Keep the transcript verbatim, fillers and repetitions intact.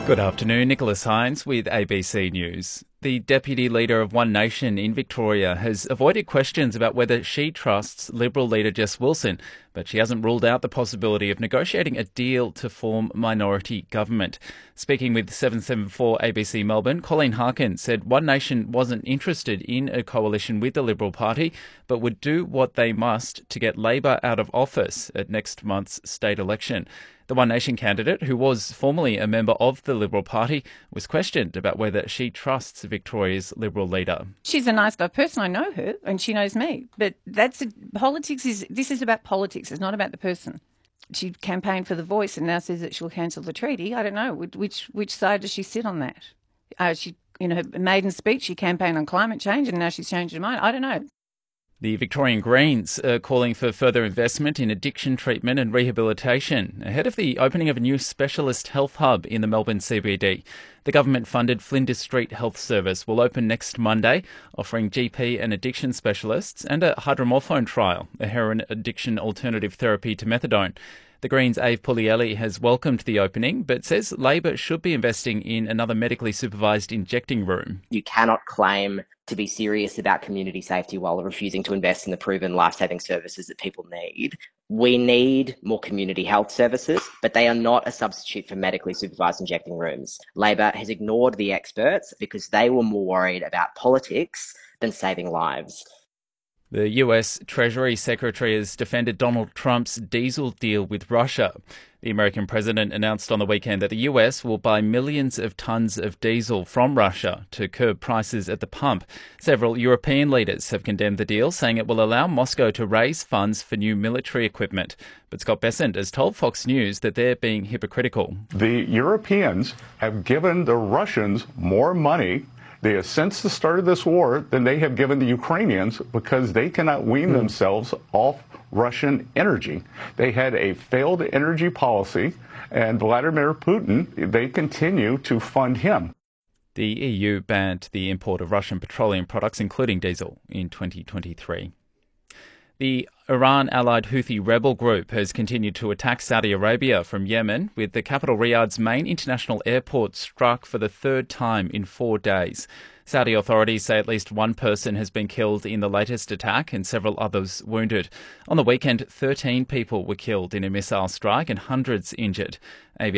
Good afternoon, Nicholas Hines with A B C News. The Deputy Leader of One Nation in Victoria has avoided questions about whether she trusts Liberal leader Jess Wilson, but she hasn't ruled out the possibility of negotiating a deal to form minority government. Speaking with seven seventy-four A B C Melbourne, Colleen Harkin said One Nation wasn't interested in a coalition with the Liberal Party, but would do what they must to get Labor out of office at next month's state election. The One Nation candidate, who was formerly a member of the Liberal Party, was questioned about whether she trusts Victoria's Liberal leader. She's a nice enough person. I know her and she knows me. But that's politics. Is This is about politics. It's not about the person. She campaigned for the Voice and now says that she'll cancel the treaty. I don't know. Which which side does she sit on that? Uh, she, in her maiden speech, she campaigned on climate change and now she's changed her mind. I don't know. The Victorian Greens are calling for further investment in addiction treatment and rehabilitation ahead of the opening of a new specialist health hub in the Melbourne C B D. The government-funded Flinders Street Health Service will open next Monday, offering G P and addiction specialists and a hydromorphone trial, a heroin addiction alternative therapy to methadone. The Greens' Ave Puglielli has welcomed the opening, but says Labor should be investing in another medically supervised injecting room. You cannot claim to be serious about community safety while refusing to invest in the proven life-saving services that people need. We need more community health services, but they are not a substitute for medically supervised injecting rooms. Labor has ignored the experts because they were more worried about politics than saving lives. The U S Treasury Secretary has defended Donald Trump's diesel deal with Russia. The American president announced on the weekend that the U S will buy millions of tonnes of diesel from Russia to curb prices at the pump. Several European leaders have condemned the deal, saying it will allow Moscow to raise funds for new military equipment. But Scott Bessent has told Fox News that they're being hypocritical. The Europeans have given the Russians more money They have since the start of this war than they have given the Ukrainians because they cannot wean mm. themselves off Russian energy. They had a failed energy policy, and Vladimir Putin, they continue to fund him. The E U banned the import of Russian petroleum products, including diesel, in twenty twenty-three. The Iran-allied Houthi rebel group has continued to attack Saudi Arabia from Yemen, with the capital Riyadh's main international airport struck for the third time in four days. Saudi authorities say at least one person has been killed in the latest attack and several others wounded. On the weekend, thirteen people were killed in a missile strike and hundreds injured.